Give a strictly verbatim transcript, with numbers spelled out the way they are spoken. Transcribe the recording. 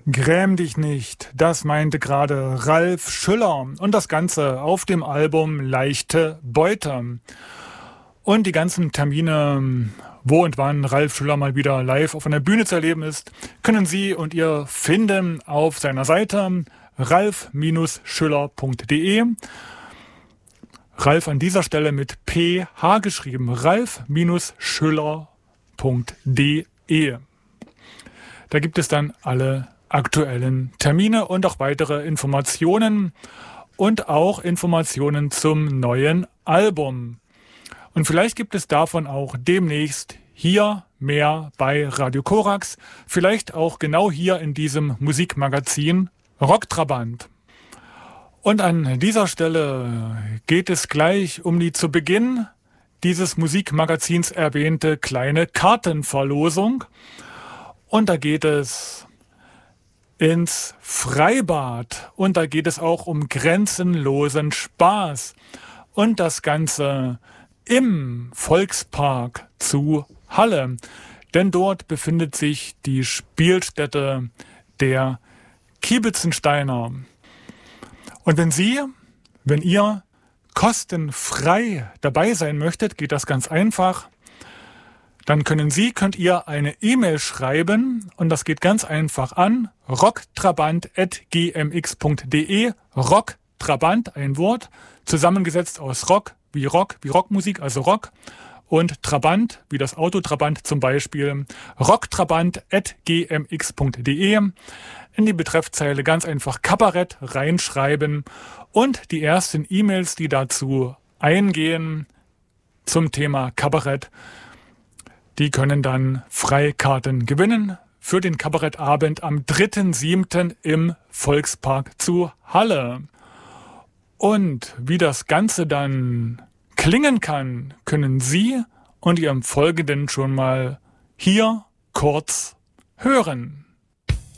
Gräm dich nicht, das meinte gerade Ralf Schüller und das Ganze auf dem Album Leichte Beute. Und die ganzen Termine, wo und wann Ralf Schüller mal wieder live auf einer Bühne zu erleben ist, können Sie und ihr finden auf seiner Seite ralf Schüller punkt de. Ralf an dieser Stelle mit P H geschrieben, ralf Schüller punkt de. Da gibt es dann alle aktuellen Termine und auch weitere Informationen und auch Informationen zum neuen Album. Und vielleicht gibt es davon auch demnächst hier mehr bei Radio Korax, vielleicht auch genau hier in diesem Musikmagazin Rocktrabant. Und an dieser Stelle geht es gleich um die zu Beginn dieses Musikmagazins erwähnte kleine Kartenverlosung. Und da geht es ins Freibad und da geht es auch um grenzenlosen Spaß. Und das Ganze im Volkspark zu Halle. Denn dort befindet sich die Spielstätte der Kiebitzensteiner. Und wenn Sie, wenn ihr kostenfrei dabei sein möchtet, geht das ganz einfach. Dann können Sie, könnt ihr eine E-Mail schreiben und das geht ganz einfach an rocktrabant at g m x punkt de. Rocktrabant, ein Wort, zusammengesetzt aus Rock, wie Rock, wie Rockmusik, also Rock, und Trabant, wie das Auto Trabant zum Beispiel, rocktrabant at g m x punkt de. In die Betreffzeile ganz einfach Kabarett reinschreiben und die ersten E-Mails, die dazu eingehen zum Thema Kabarett, die können dann Freikarten gewinnen für den Kabarettabend am dritten siebten im Volkspark zu Halle. Und wie das Ganze dann klingen kann, können Sie und ihr im Folgenden schon mal hier kurz hören.